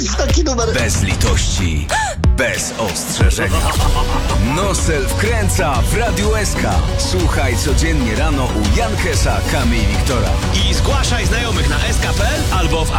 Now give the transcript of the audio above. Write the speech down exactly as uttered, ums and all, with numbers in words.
Taki numer. Bez litości, bez ostrzeżenia. Nosel wkręca w Radiu S K. Słuchaj codziennie rano u Jankesa, Kamy i Wiktora. I zgłaszaj znajomych na s k kropka p l albo w